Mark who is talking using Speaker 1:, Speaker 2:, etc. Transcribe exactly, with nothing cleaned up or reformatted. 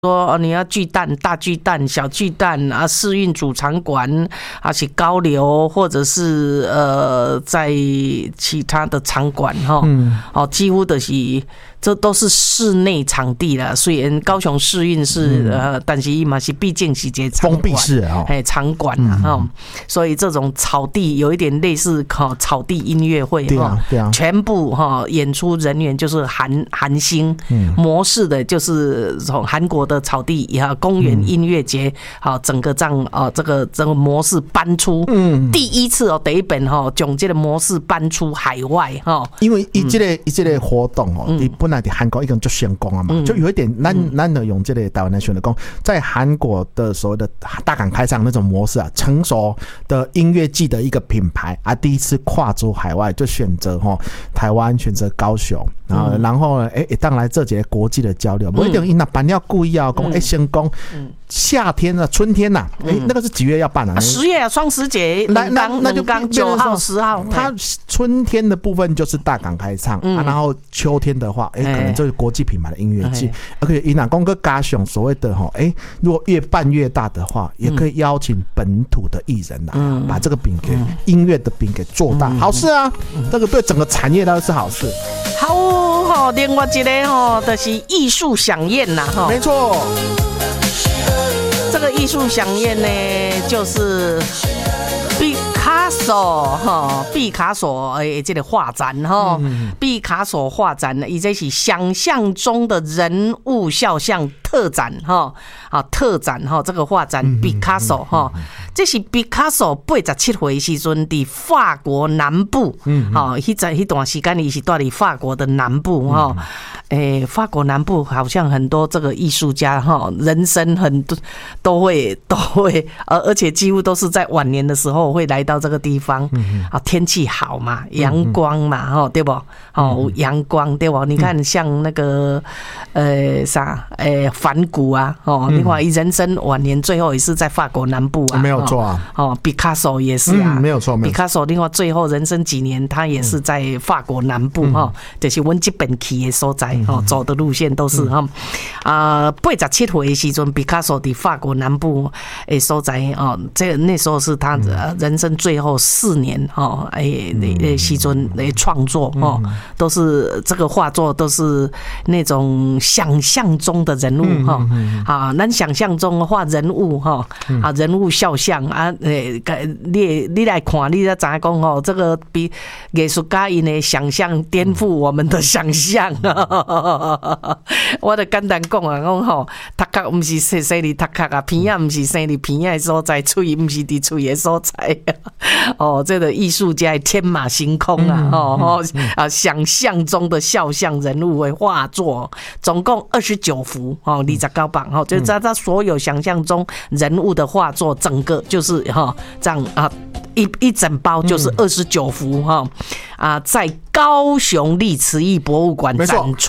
Speaker 1: 说你要巨蛋、大巨蛋、小巨蛋啊，世运主场馆，而且高流，或者是呃在其他的场馆哈，嗯，哦，几乎的是这都是室内场地啦。虽然高雄世运是、嗯、呃，但是嘛是毕竟是这封
Speaker 2: 闭式哦，
Speaker 1: 哎，场馆啊哈、嗯，所以这种草地有一点类似哈草地音乐会哈，对啊，全部哈演出人员就是韩韩星、嗯、模式的，就是从韩国的草地呀公园音乐节，好、嗯、整个这样啊、呃、这个这个模式搬出，嗯，第一次哦第一本哈将这个模式搬出海外哈，
Speaker 2: 因为伊这个伊这个活动哦，伊、嗯、本来在韩国已经就成功了嘛，嗯、就有一点咱咱的用这个台湾人选的讲，在韩国的所谓的大港开唱那种模式啊，成熟的音乐季的一个品牌啊，第一次跨出海外就选择哈台湾，选择高雄，然后、嗯、然后呢，哎，当来这节国际的交流，不一定因那办了故意要讲哎先讲夏天啊春天呐，哎那个是几月要办啊？
Speaker 1: 十月啊，双十节，
Speaker 2: 那那那就
Speaker 1: 刚九号十号，
Speaker 2: 它春天的部分就是大港开唱、嗯啊、然后秋天的话，哎可能就是国际品牌的音乐季，而且以南公哥高雄所谓的哈，哎如果越办越大的话，也可以邀请本土的艺人呐、嗯，把这个饼给、嗯、音乐的饼给做大，嗯、好事啊、嗯，这个对整个产业都是好事。
Speaker 1: 好吼，另外一个吼，就是艺术飨宴呐，哈，
Speaker 2: 没错。
Speaker 1: 这个艺术飨宴呢，就是毕卡索哈，毕卡索诶，这个画展哈，毕卡索画展呢，伊这是想象中的人物肖像特展哈，啊特展哈，这个画展毕卡索哈，这是毕卡索八十七岁时阵伫法国南部，哈，迄在迄段时间伊是住伫法国的南部哈。诶、欸，法国南部好像很多这个艺术家哈，人生很多都会都会，而而且几乎都是在晚年的时候会来到这个地方，嗯、啊，天气好嘛，阳光嘛，哈、嗯，对不？哦，阳光对不？你看像那个呃啥，诶、欸，梵谷啊，哦，另外人生晚年最后也是在法国南部啊，
Speaker 2: 没有错啊，
Speaker 1: 哦，毕卡索也是啊，
Speaker 2: 嗯、没有错，毕
Speaker 1: 卡索另外最后人生几年他也是在法国南部哈、嗯，就是阮这边去的所在。哦，走的路线都是哈，啊，八十七岁的时阵，毕卡索在法国南部诶所在哦，这那时候是他人生最后四年哦，诶诶时阵诶创作哦，都是这个画作都是那种想象中的人物哈，啊，咱想象中画人物哈，啊人物肖像啊，诶，你你来看，你才知影讲哦，这个比艺术家因的想象颠覆我们的想象啊。我就简单讲啊，讲吼，头壳唔是生生伫头壳啊，鼻仔唔是生伫鼻仔的所在，喙唔是伫喙的所在。哦，这个艺术家天马行空啊，哦啊，想象中的肖像人物为画作，总共二十九幅哦，二十九版哈，就是在他所有想象中人物的画作，整个就是哈这样啊。一一整包就是二十九幅哈啊，在高雄历慈艺博物馆展出。